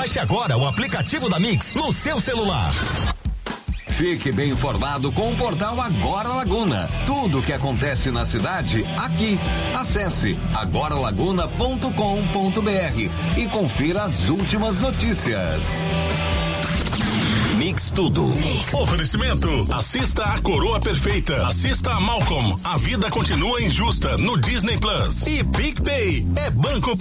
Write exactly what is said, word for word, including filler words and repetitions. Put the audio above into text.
Baixe agora o aplicativo da Mix no seu celular. Fique bem informado com o portal Agora Laguna. Tudo o que acontece na cidade, aqui. Acesse agora laguna ponto com ponto br e confira as últimas notícias. Mix Tudo. Oferecimento. Assista a Coroa Perfeita. Assista a Malcolm. A vida continua injusta no Disney Plus. E PicPay é banco